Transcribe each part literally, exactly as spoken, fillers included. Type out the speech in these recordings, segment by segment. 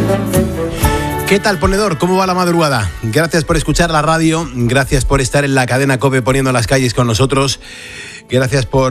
¿Qué tal, ponedor? ¿Cómo va la madrugada? Gracias por escuchar la radio, gracias por estar en la cadena COPE poniendo las calles con nosotros, gracias por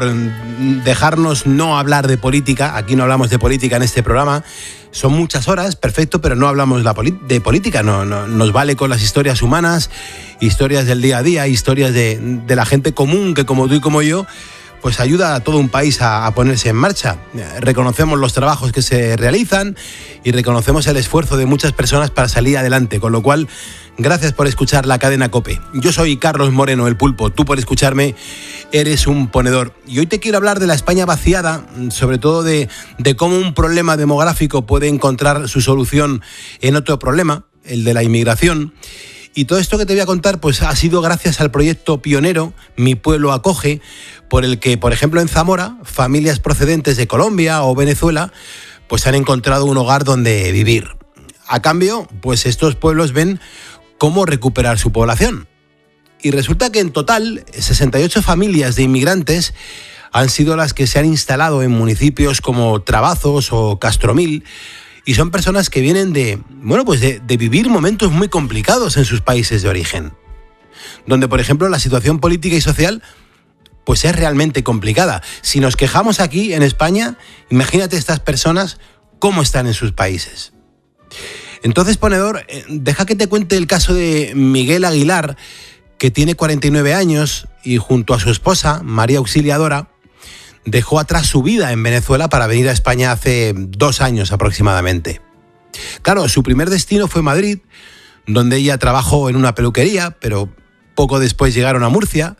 dejarnos no hablar de política. Aquí no hablamos de política en este programa. Son muchas horas, perfecto, pero no hablamos de política. No, no, nos vale con las historias humanas, historias del día a día, historias de, de la gente común que, como tú y como yo, pues ayuda a todo un país a, a ponerse en marcha. Reconocemos los trabajos que se realizan y reconocemos el esfuerzo de muchas personas para salir adelante, con lo cual, gracias por escuchar la cadena COPE. Yo soy Carlos Moreno, el Pulpo. Tú, por escucharme, eres un ponedor. Y hoy te quiero hablar de la España vaciada, sobre todo de, de cómo un problema demográfico puede encontrar su solución en otro problema, el de la inmigración. Y todo esto que te voy a contar pues ha sido gracias al proyecto pionero Mi Pueblo Acoge, por el que, por ejemplo, en Zamora, familias procedentes de Colombia o Venezuela pues han encontrado un hogar donde vivir. A cambio, pues estos pueblos ven cómo recuperar su población. Y resulta que en total, sesenta y ocho familias de inmigrantes han sido las que se han instalado en municipios como Trabazos o Castromil, y son personas que vienen de, bueno, pues de, de vivir momentos muy complicados en sus países de origen, donde, por ejemplo, la situación política y social pues es realmente complicada. Si nos quejamos aquí en España, imagínate estas personas cómo están en sus países. Entonces, ponedor, deja que te cuente el caso de Miguel Aguilar, que tiene cuarenta y nueve años y junto a su esposa, María Auxiliadora, dejó atrás su vida en Venezuela para venir a España hace dos años aproximadamente. Claro, su primer destino fue Madrid, donde ella trabajó en una peluquería, pero poco después llegaron a Murcia.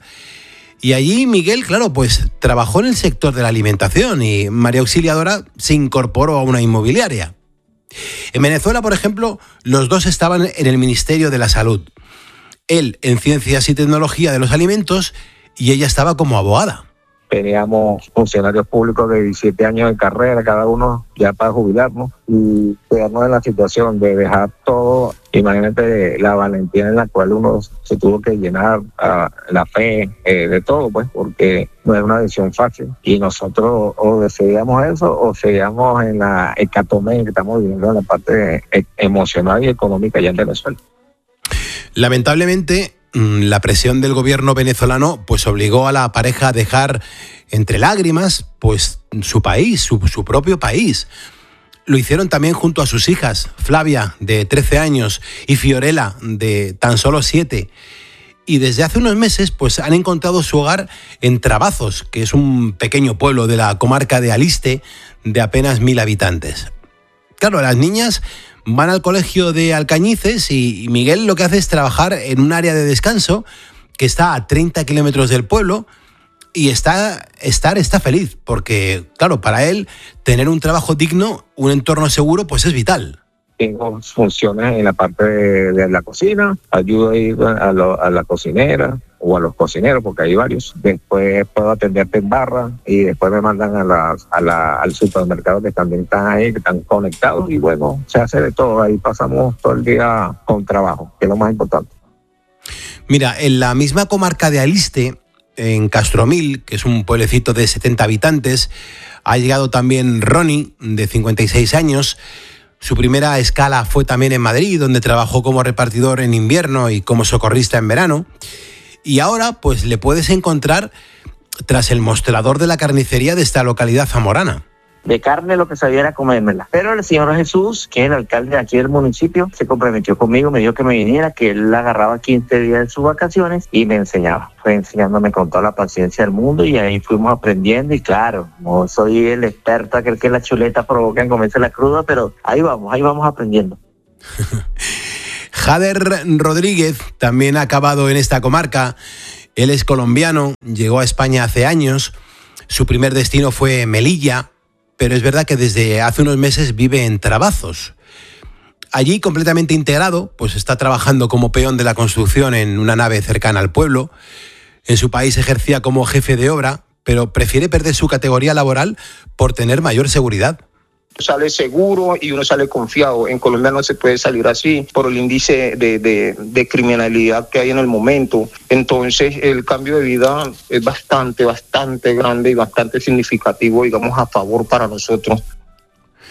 Y allí Miguel, claro, pues trabajó en el sector de la alimentación y María Auxiliadora se incorporó a una inmobiliaria. En Venezuela, por ejemplo, los dos estaban en el Ministerio de la Salud. Él en Ciencias y Tecnología de los Alimentos y ella estaba como abogada. Teníamos funcionarios públicos de diecisiete años de carrera, cada uno ya para jubilarnos y quedarnos en la situación de dejar todo. Imagínate la valentía en la cual uno se tuvo que llenar, uh, la fe, eh, de todo, pues, porque no es una decisión fácil. Y nosotros o decidíamos eso o seguíamos en la hecatombe que estamos viviendo en la parte emocional y económica ya en Venezuela. Lamentablemente, la presión del gobierno venezolano pues obligó a la pareja a dejar entre lágrimas pues su país, su, su propio país. Lo hicieron también junto a sus hijas, Flavia, de trece años, y Fiorella, de tan solo siete. Y desde hace unos meses pues han encontrado su hogar en Trabazos, que es un pequeño pueblo de la comarca de Aliste, de apenas mil habitantes. Claro, las niñas van al colegio de Alcañices y Miguel lo que hace es trabajar en un área de descanso que está a treinta kilómetros del pueblo y está, estar está feliz porque, claro, para él tener un trabajo digno, un entorno seguro, pues es vital. Tengo funciones en la parte de, de la cocina, ayudo a ir a, lo, a la cocinera o a los cocineros, porque hay varios. Después puedo atenderte en barra y después me mandan a la, a la, al supermercado que también están ahí, que están conectados y bueno, se hace de todo. Ahí pasamos todo el día con trabajo, que es lo más importante. Mira, en la misma comarca de Aliste, en Castromil, que es un pueblecito de setenta habitantes, ha llegado también Ronnie, de cincuenta y seis años. Su primera escala fue también en Madrid, donde trabajó como repartidor en invierno y como socorrista en verano. Y ahora, pues le puedes encontrar tras el mostrador de la carnicería de esta localidad zamorana. De carne lo que sabía era comérmela. Pero el Señor Jesús, que es el alcalde de aquí del municipio, se comprometió conmigo, me dijo que me viniera, que él agarraba quince días de sus vacaciones y me enseñaba. Fue enseñándome con toda la paciencia del mundo y ahí fuimos aprendiendo y claro, no soy el experto, aquel que la chuleta provoca en comerse la cruda, pero ahí vamos, ahí vamos aprendiendo. Jader Rodríguez también ha acabado en esta comarca. Él es colombiano, llegó a España hace años. Su primer destino fue Melilla, pero es verdad que desde hace unos meses vive en Trabazos. Allí, completamente integrado, pues está trabajando como peón de la construcción en una nave cercana al pueblo. En su país ejercía como jefe de obra, pero prefiere perder su categoría laboral por tener mayor seguridad. Sale seguro y uno sale confiado. En Colombia no se puede salir así por el índice de, de, de criminalidad que hay en el momento. Entonces el cambio de vida es bastante, bastante grande y bastante significativo, digamos, a favor para nosotros.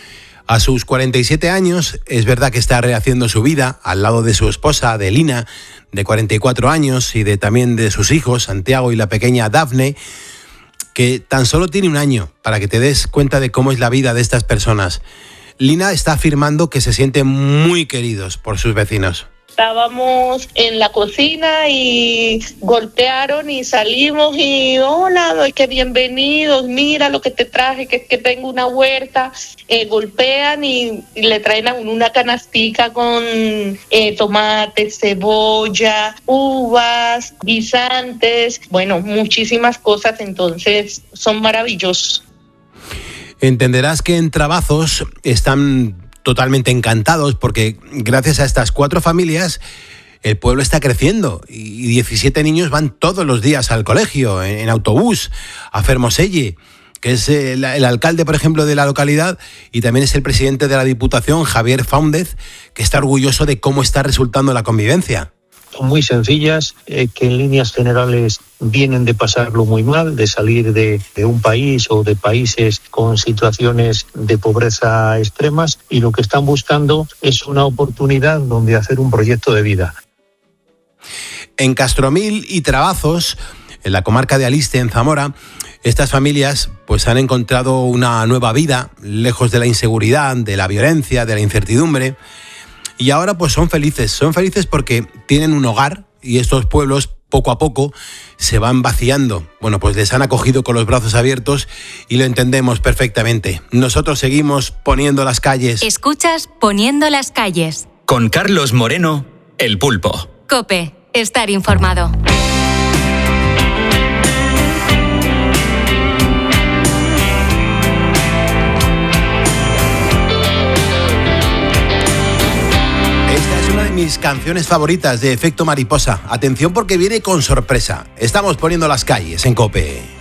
A sus cuarenta y siete años, es verdad que está rehaciendo su vida al lado de su esposa, de Lina, de cuarenta y cuatro años, y de también de sus hijos, Santiago y la pequeña Dafne, que tan solo tiene un año, para que te des cuenta de cómo es la vida de estas personas. Lina está afirmando que se sienten muy queridos por sus vecinos. Estábamos en la cocina y golpearon y salimos y hola, que bienvenidos, mira lo que te traje, que, que tengo una huerta. Eh, golpean y, y le traen a uno una canastica con eh, tomates, cebolla, uvas, guisantes, bueno, muchísimas cosas, entonces son maravillosos. Entenderás que en Trabazos están totalmente encantados porque gracias a estas cuatro familias el pueblo está creciendo y diecisiete niños van todos los días al colegio, en, en autobús, a Fermoselle, que es el, el alcalde, por ejemplo, de la localidad, y también es el presidente de la Diputación, Javier Fáundez, que está orgulloso de cómo está resultando la convivencia. Muy sencillas, eh, que en líneas generales vienen de pasarlo muy mal, de salir de, de un país o de países con situaciones de pobreza extremas, y lo que están buscando es una oportunidad donde hacer un proyecto de vida. En Castromil y Trabazos, en la comarca de Aliste, en Zamora, estas familias pues han encontrado una nueva vida, lejos de la inseguridad, de la violencia, de la incertidumbre. Y ahora pues son felices, son felices porque tienen un hogar y estos pueblos poco a poco se van vaciando. Bueno, pues les han acogido con los brazos abiertos y lo entendemos perfectamente. Nosotros seguimos poniendo las calles. Escuchas Poniendo las calles. Con Carlos Moreno, El Pulpo. COPE, estar informado. Mis canciones favoritas de Efecto Mariposa. Atención porque viene con sorpresa. Estamos poniendo las calles en COPE.